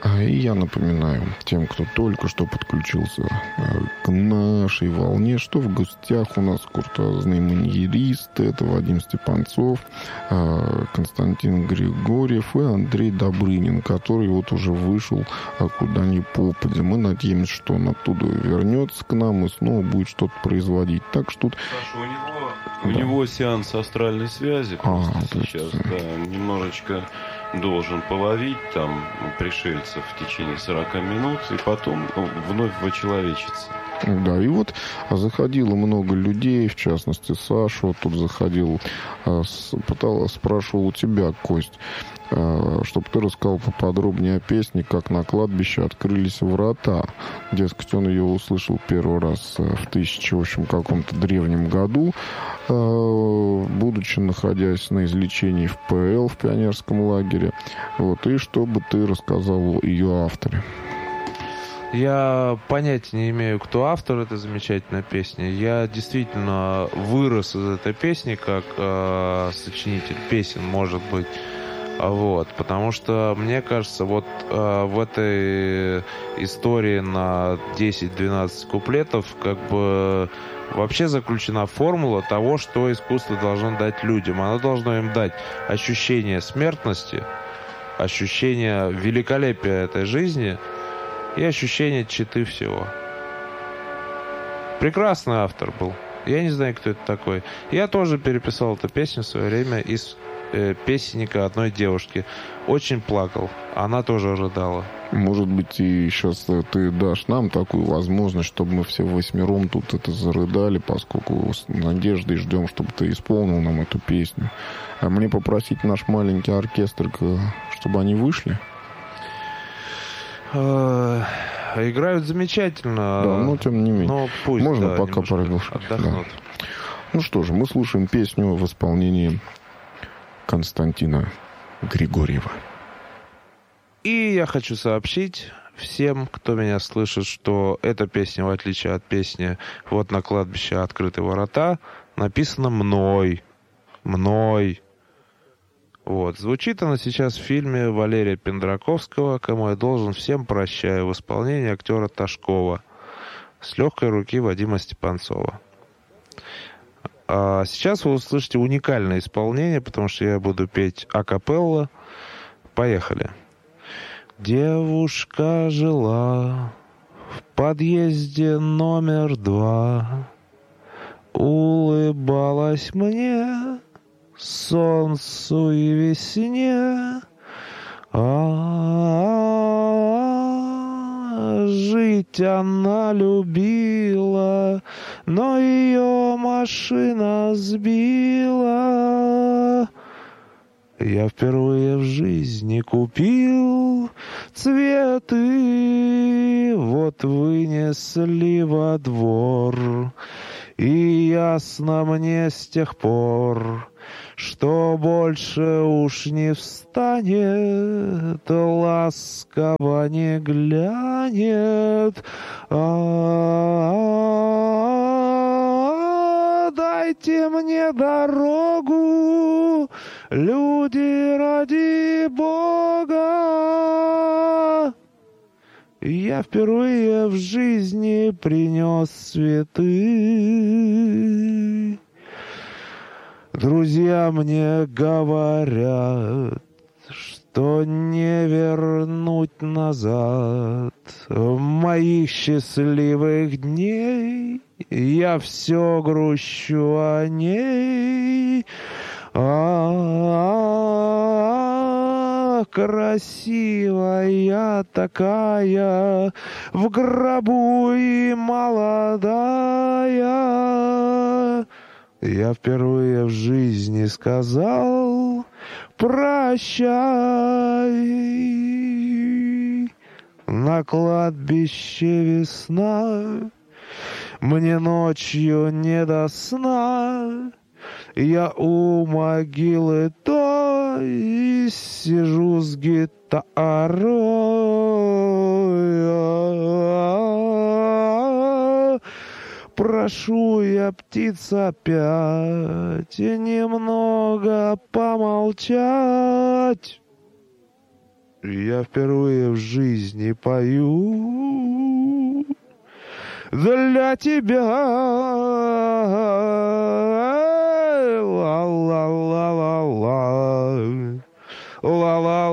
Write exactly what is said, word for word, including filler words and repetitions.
И я напоминаю тем, кто только что подключился к нашей волне, что в гостях у нас куртуазный маньерист. Это Вадим Степанцов, Константин Григорьев и Андрей Добрынин, который вот уже вышел куда ни попадя. Мы надеемся, что он оттуда вернется к нам и снова будет что-то производить. Так что тут... Саша, у него, да. у него сеанс астральной связи а, сейчас, да, немножечко... должен половить там пришельцев в течение сорока минут и потом вновь вочеловечиться. Да, и вот заходило много людей, в частности, Саша вот тут заходил, пытался, спрашивал у тебя, Кость, чтобы ты рассказал поподробнее о песне, как на кладбище открылись врата. Дескать, он ее услышал первый раз в тысяча, в общем, каком-то древнем году, будучи находясь на излечении в ПЛ, в пионерском лагере. Вот, и чтобы ты рассказал о ее авторе. Я понятия не имею, кто автор этой замечательной песни. Я действительно вырос из этой песни как э, сочинитель песен, может быть. Вот, потому что, мне кажется, вот э, в этой истории на десять-двенадцать куплетов как бы вообще заключена формула того, что искусство должно дать людям. Оно должно им дать ощущение смертности, ощущение великолепия этой жизни и ощущение читы всего. Прекрасный автор был. Я не знаю, кто это такой. Я тоже переписал эту песню в свое время из э, песенника одной девушки. Очень плакал. Она тоже рыдала. Может быть, и сейчас ты дашь нам такую возможность, чтобы мы все восьмером тут это зарыдали, поскольку с надеждой ждем, чтобы ты исполнил нам эту песню. А мне попросить наш маленький оркестр, чтобы они вышли? Играют замечательно. Да, но тем не менее. Но пусть, можно да, пока приглушить. Отдохнут. Да. Ну что же, мы слушаем песню в исполнении Константина Григорьева. И я хочу сообщить всем, кто меня слышит, что эта песня, в отличие от песни «Вот на кладбище открыты ворота», написана мной. Мной. Вот. Звучит она сейчас в фильме Валерия Пендраковского «Кому я должен всем прощаю» в исполнении актера Ташкова с легкой руки Вадима Степанцова. А сейчас вы услышите уникальное исполнение, потому что я буду петь акапелла. Поехали. Девушка жила в подъезде номер два, улыбалась мне солнцу и весне, а жить она любила, но ее машина сбила. Я впервые в жизни купил цветы, вот вынесли во двор, и ясно мне с тех пор, что больше уж не встанет, ласково не глянет. А-а-а, дайте мне дорогу, люди, ради Бога. Я впервые в жизни принес цветы. Друзья мне говорят, что не вернуть назад моих счастливых дней. Я все грущу о ней. А-а-а, красивая такая, в гробу и молодая. Я впервые в жизни сказал прощай. На кладбище весна, мне ночью не до сна. Я у могилы той сижу с гитарой. Прошу я, птица, опять немного помолчать. Я впервые в жизни пою для тебя. Ла-ла-ла-ла-ла. Ла-ла.